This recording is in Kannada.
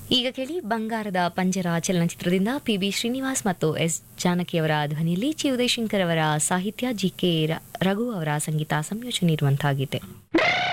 ಈಗ ಕೇಳಿ ಬಂಗಾರದ ಪಂಜರ ಚಲನಚಿತ್ರದಿಂದ ಪಿ.ಬಿ. ಶ್ರೀನಿವಾಸ್ ಮತ್ತು ಎಸ್. ಜಾನಕಿಯವರ ಧ್ವನಿಯಲ್ಲಿ ಚಿ. ಉದಯಶಂಕರ್ ಅವರ ಸಾಹಿತ್ಯ, ಜಿ.ಕೆ. ರಘು ಅವರ ಸಂಗೀತ ಸಂಯೋಜನೆ ಇರುವಂತಹ ಗೀತೆ.